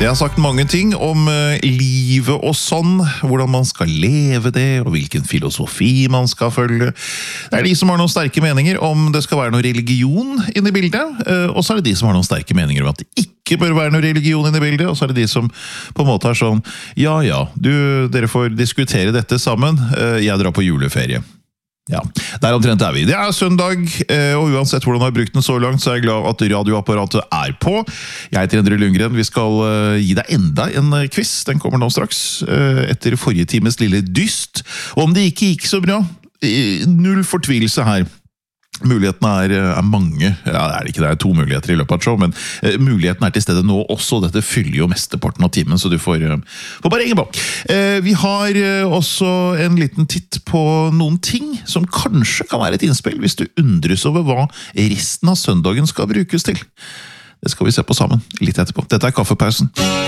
Jeg har sagt mange ting om livet og sånn, hvordan man skal leve det, og hvilken filosofi man skal følge. Det er de som har noen sterke meninger om det skal være noe religion inne i bildet, og så er det de som har noen sterke meninger om at det ikke bør være noe religion inne i bildet, og så er det de som på en måte er sånn, ja, dere får diskutere dette sammen, jeg drar på juleferie. Ja, der omtrent er vi. Det er søndag, og uansett hvordan du har brukt den så langt, så er jeg glad at radioapparatet er på. Jeg heter Endre Lundgren, vi skal gi deg enda en quiz, den kommer nå straks, etter forrige times lille dyst. Og om det ikke gikk så bra, null fortvilelse her. Mulighetene er mange, ja det er ikke, det er 2 muligheter i løpet av et show, men muligheten er til stede nå også, dette fyller jo mesteparten av timen, så du får bare henge på. Vi har også en liten titt på noen ting som kanskje kan være et innspill, hvis du undres over hva resten av søndagen skal brukes til. Det skal vi se på sammen litt etterpå. Dette er Kaffepausen.